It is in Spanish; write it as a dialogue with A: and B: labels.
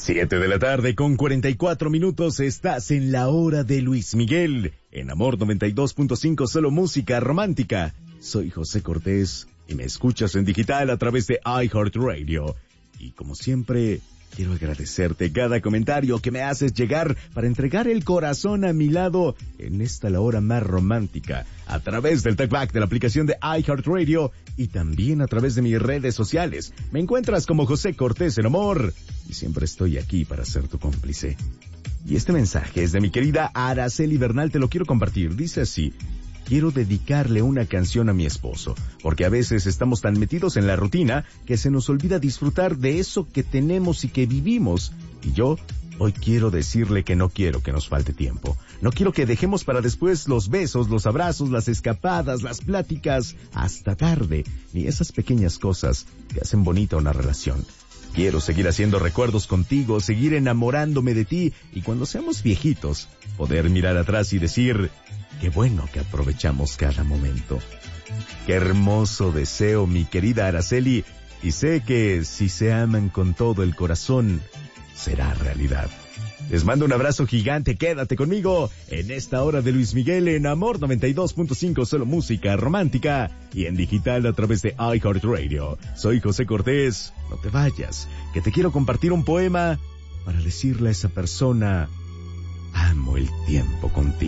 A: 7:44 estás en la hora de Luis Miguel, en Amor 92.5, solo música romántica. Soy José Cortés y me escuchas en digital a través de iHeartRadio. Y como siempre, quiero agradecerte cada comentario que me haces llegar para entregar el corazón a mi lado en esta la hora más romántica, a través del talkback de la aplicación de iHeartRadio y también a través de mis redes sociales. Me encuentras como José Cortés en Amor y siempre estoy aquí para ser tu cómplice. Y este mensaje es de mi querida Araceli Bernal, te lo quiero compartir. Dice así: quiero dedicarle una canción a mi esposo, porque a veces estamos tan metidos en la rutina que se nos olvida disfrutar de eso que tenemos y que vivimos. Y yo hoy quiero decirle que no quiero que nos falte tiempo. No quiero que dejemos para después los besos, los abrazos, las escapadas, las pláticas hasta tarde, ni esas pequeñas cosas que hacen bonita una relación. Quiero seguir haciendo recuerdos contigo, seguir enamorándome de ti y cuando seamos viejitos, poder mirar atrás y decir: qué bueno que aprovechamos cada momento. Qué hermoso deseo, mi querida Araceli, y sé que si se aman con todo el corazón, será realidad. Les mando un abrazo gigante, quédate conmigo en esta hora de Luis Miguel en Amor 92.5, solo música romántica y en digital a través de iHeartRadio. Soy José Cortés, no te vayas, que te quiero compartir un poema para decirle a esa persona: amo el tiempo contigo.